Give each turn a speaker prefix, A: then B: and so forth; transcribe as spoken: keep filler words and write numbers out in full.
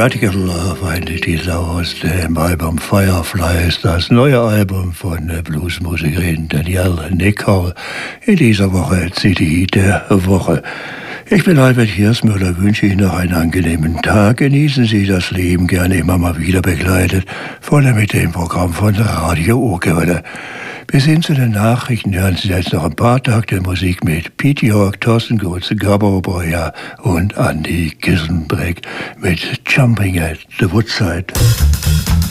A: Radical Love, ein Titel aus dem Album Fireflies, das neue Album von Bluesmusikerin Danielle Nicol. In dieser Woche C D der Woche. Ich bin Albert Hirsmüller, wünsche Ihnen noch einen angenehmen Tag. Genießen Sie das Leben, gerne immer mal wieder begleitet, vor allem mit dem Programm von Radio Urquelle. Bis hin zu den Nachrichten hören Sie jetzt noch ein paar Takte Musik mit Pete York, Thorsten Gutze, Gabor Boyer und Andy Gissenbreck mit Jumping at the Woodside.